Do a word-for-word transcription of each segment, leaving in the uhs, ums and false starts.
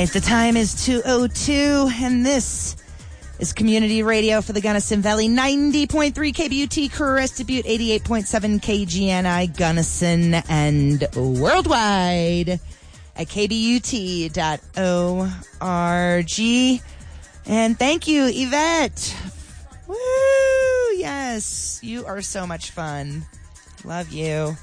right, the time is two oh two, and this is Community Radio for the Gunnison Valley, ninety point three K B U T, Crested Butte, eighty-eight point seven K G N I, Gunnison, and worldwide at K B U T dot org. And thank you, Yvette. Woo! Yes, you are so much fun. Love you.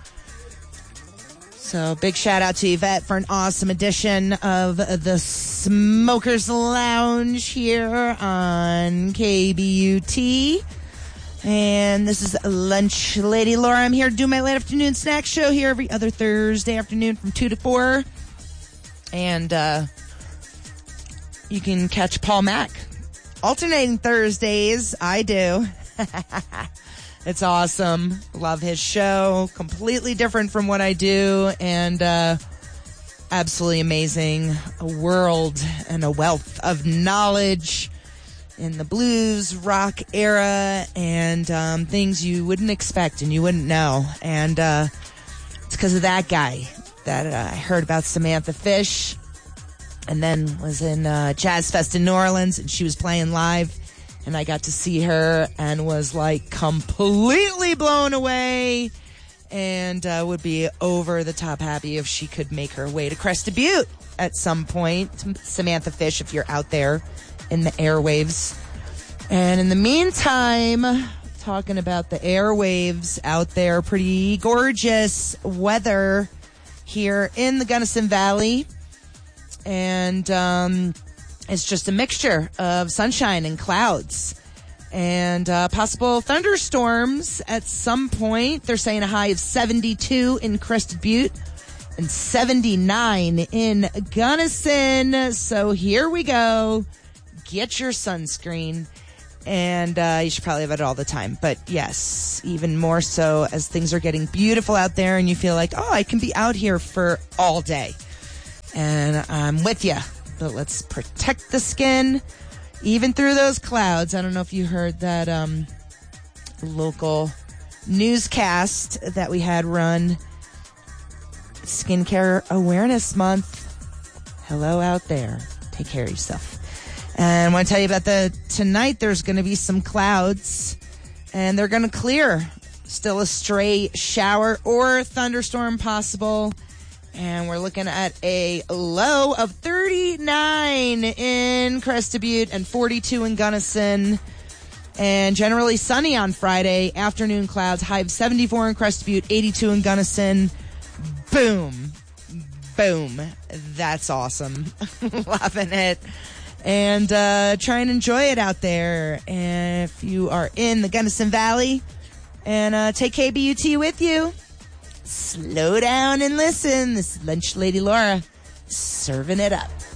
So big shout out to Yvette for an awesome edition of the Smokers Lounge here on K B U T. And this is Lunch Lady Laura. I'm here to do my late afternoon snack show here every other Thursday afternoon from two to four. And uh, you can catch Paul Mack alternating Thursdays. I do. It's awesome. Love his show. Completely different from what I do. And uh, absolutely amazing. A world and a wealth of knowledge in the blues, rock era, and um, things you wouldn't expect and you wouldn't know. And uh, it's because of that guy that uh, I heard about Samantha Fish. And then was in uh, Jazz Fest in New Orleans, and she was playing live. And I got to see her and was like completely blown away, and uh, would be over the top happy if she could make her way to Crested Butte at some point. Samantha Fish, if you're out there in the airwaves. And in the meantime, talking about the airwaves out there, pretty gorgeous weather here in the Gunnison Valley. And, um... it's just a mixture of sunshine and clouds and uh, possible thunderstorms at some point. They're saying a high of seventy-two in Crested Butte and seventy-nine in Gunnison. So here we go. Get your sunscreen. And uh, you should probably have it all the time. But yes, even more so as things are getting beautiful out there and you feel like, oh, I can be out here for all day. And I'm with you. But let's protect the skin, even through those clouds. I don't know if you heard that um, local newscast that we had run. Skincare Awareness Month. Hello out there. Take care of yourself. And I want to tell you about the tonight. There's going to be some clouds, and they're going to clear. Still a stray shower or thunderstorm possible. And we're looking at a low of thirty-nine in Crested Butte and forty-two in Gunnison. And generally sunny on Friday. Afternoon clouds. High of seventy-four in Crested Butte, eighty-two in Gunnison. Boom. Boom. That's awesome. Loving it. And uh, try and enjoy it out there. And if you are in the Gunnison Valley, and uh, take K B U T with you. Slow down and listen. This is Lunch Lady Laura serving it up.